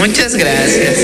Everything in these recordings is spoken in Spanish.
Muchas gracias.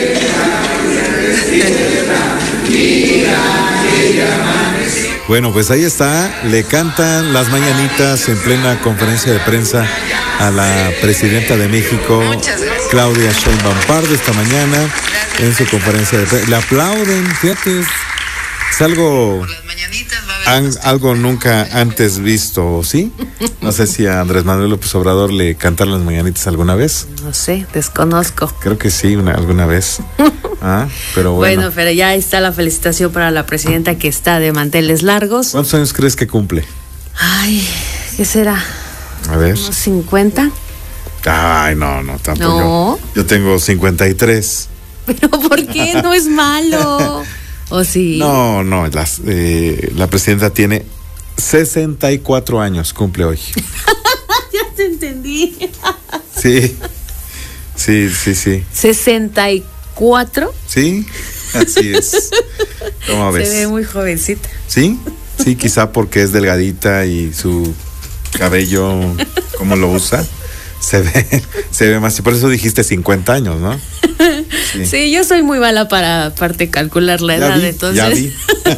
Bueno, pues ahí está, le cantan las mañanitas en plena conferencia de prensa a la presidenta de México, Claudia Sheinbaum Pardo, esta mañana en su conferencia de prensa. Le aplauden, fíjate, es algo nunca antes visto, ¿sí? No sé si a Andrés Manuel López Obrador le cantaron las mañanitas alguna vez. No sé, desconozco. Creo que sí, alguna vez. Pero bueno. Bueno, pero ya está la felicitación para la presidenta que está de manteles largos. ¿Cuántos años crees que cumple? Ay, ¿qué será? A ver. ¿Unos 50? Ay, no, tampoco. No. Yo tengo 53. ¿Pero por qué? No es malo. ¿O sí? No, la presidenta tiene 64 años, cumple hoy. Ya te entendí. Sí. 64. Sí, así es. ¿Cómo ves? Se ve muy jovencita. Sí, quizá porque es delgadita y su cabello, ¿cómo lo usa? Se ve más, y por eso dijiste 50 años, ¿no? Sí, yo soy muy mala para calcular la edad, entonces. Ya vi.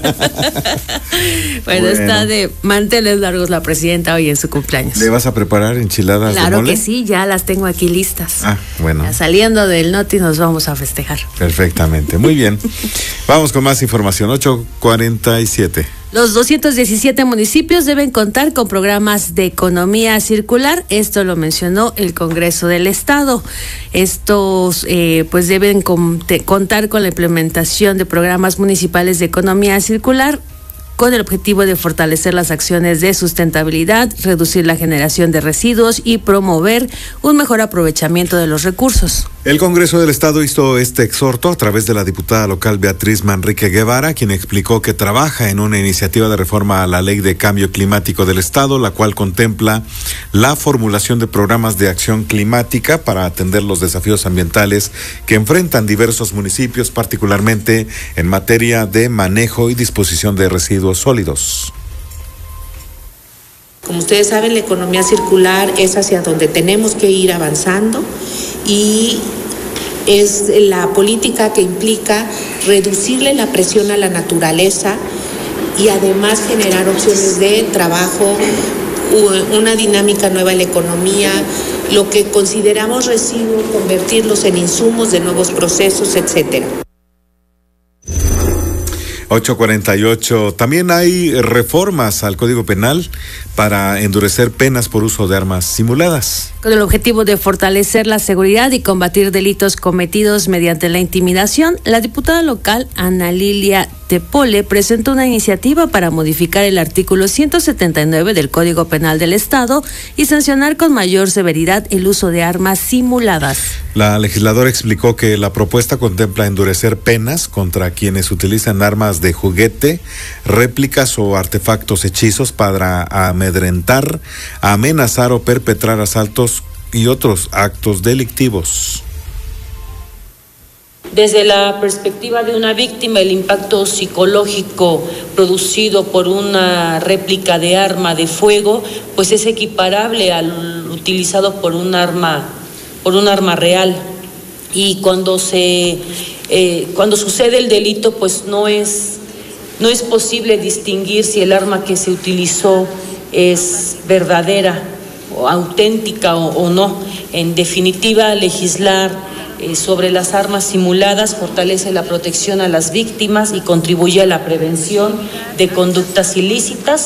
Bueno, está de manteles largos la presidenta hoy en su cumpleaños. ¿Le vas a preparar enchiladas de mole? Claro que sí, ya las tengo aquí listas. Bueno. Ya saliendo del Noti nos vamos a festejar. Perfectamente, muy bien. Vamos con más información, 8:47. Los 217 municipios deben contar con programas de economía circular. Esto lo mencionó el Congreso del Estado. Estos pues deben contar con la implementación de programas municipales de economía circular con el objetivo de fortalecer las acciones de sustentabilidad, reducir la generación de residuos y promover un mejor aprovechamiento de los recursos. El Congreso del Estado hizo este exhorto a través de la diputada local Beatriz Manrique Guevara, quien explicó que trabaja en una iniciativa de reforma a la Ley de Cambio Climático del Estado, la cual contempla la formulación de programas de acción climática para atender los desafíos ambientales que enfrentan diversos municipios, particularmente en materia de manejo y disposición de residuos sólidos. Como ustedes saben, la economía circular es hacia donde tenemos que ir avanzando y es la política que implica reducirle la presión a la naturaleza y además generar opciones de trabajo, una dinámica nueva en la economía, lo que consideramos residuos, convertirlos en insumos de nuevos procesos, etcétera. 8:48. También hay reformas al Código Penal para endurecer penas por uso de armas simuladas. Con el objetivo de fortalecer la seguridad y combatir delitos cometidos mediante la intimidación, la diputada local Ana Lilia Tepole presentó una iniciativa para modificar el artículo 179 del Código Penal del Estado y sancionar con mayor severidad el uso de armas simuladas. La legisladora explicó que la propuesta contempla endurecer penas contra quienes utilizan armas de juguete, réplicas o artefactos hechizos para amedrentar, amenazar o perpetrar asaltos y otros actos delictivos. Desde la perspectiva de una víctima, el impacto psicológico producido por una réplica de arma de fuego, pues es equiparable al utilizado por un arma real. Y cuando sucede el delito, pues no es posible distinguir si el arma que se utilizó es verdadera o auténtica o no. En definitiva, legislar sobre las armas simuladas fortalece la protección a las víctimas y contribuye a la prevención de conductas ilícitas.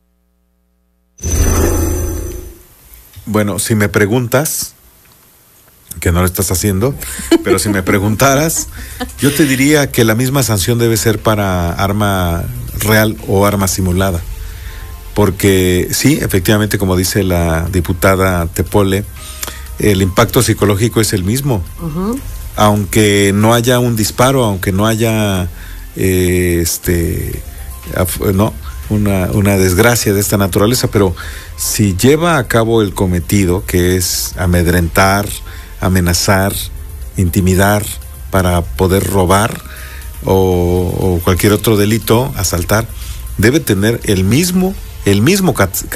Bueno, si me preguntas, que no lo estás haciendo, pero si me preguntaras, yo te diría que la misma sanción debe ser para arma real o arma simulada. Porque sí, efectivamente, como dice la diputada Tepole, el impacto psicológico es el mismo. Uh-huh. Aunque no haya un disparo, aunque no haya una desgracia de esta naturaleza, pero si lleva a cabo el cometido, que es amedrentar, amenazar, intimidar para poder robar o cualquier otro delito, asaltar, debe tener el mismo